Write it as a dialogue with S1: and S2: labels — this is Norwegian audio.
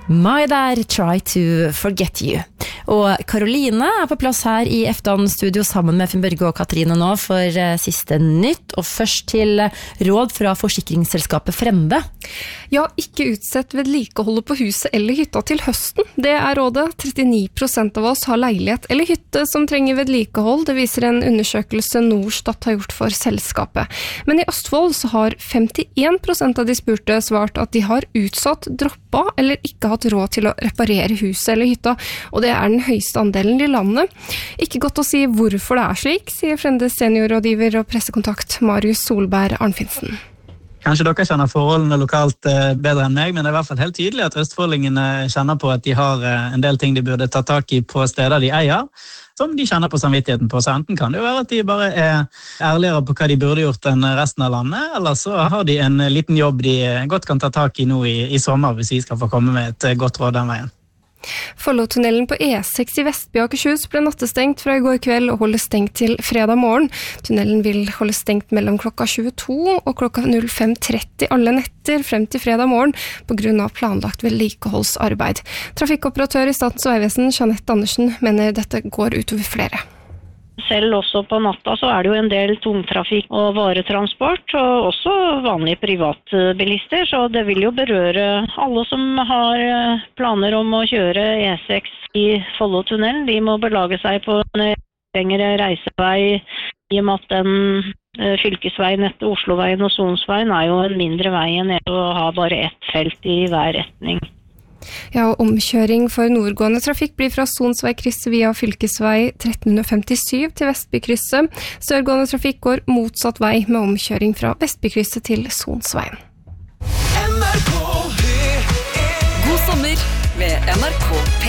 S1: My Dad Try to Forget You. Og Karoline på plass her i Eftan-studio sammen med Finn Børge og Katrine nå for siste nytt. Og først til råd fra forsikringsselskapet Frende.
S2: Ja, ikke utsett vedlikeholdet på huset eller hytta til høsten. Det rådet. 39% av oss har leilighet eller hytte som trenger vedlikehold. Det viser en undersøkelse Norstat har gjort for selskapet. Men i Østfold så har 51% av de spurte svart at de har utsatt, droppa eller ikke hatt råd til å reparere huset eller hytta, og det den høyeste andelen i landet. Ikke godt å si hvorfor det slik, sier Frendes seniorrådgiver og pressekontakt Marius Solberg Arnfinsen.
S3: Kanskje dere kjenner forholdene lokalt bedre enn meg, men det i hvert fall helt tydelig at østfoldingene kjenner på at de har en del ting de burde ta tak i på steder de eier, som de kjenner på samvittigheten på. Så enten kan det jo være at de bare ærligere på hva de burde gjort enn resten av landet, eller så har de en liten jobb de godt kan ta tak i nå i sommer, hvis vi skal få komme med et godt råd den veien.
S2: Follotunnelen på E6 i Vestby Akershus ble nattestengt fra i går kveld og holder stengt til fredag morgen. Tunnelen vil holde stengt mellom klokka 22 og klokka 05:30 alle netter frem til fredag morgen på grunn av planlagt vedlikeholdsarbeid. Trafikkoperatør i Statens vegvesen, Jeanette Andersen, mener dette går utover flere.
S4: Selv også på natta så det jo en del tungtrafikk og varetransport, og også vanlige privatbilister, så det vil jo berøre alle som har planer om å kjøre E6 i Follotunnelen. De må belage seg på en lengre reisevei, i og med at den fylkesveien etter Osloveien og Sonsveien jo en mindre vei enn å ha bare ett felt i hver retning.
S2: Ja, og omkjøring for nordgående trafikk blir fra Sonsveikrysset via fylkesvei 1357 til Vestbykrysset. Sørgående trafikk går motsatt vei med omkjøring fra Vestbykrysset til Sonsveien.
S5: God sommer med NRK.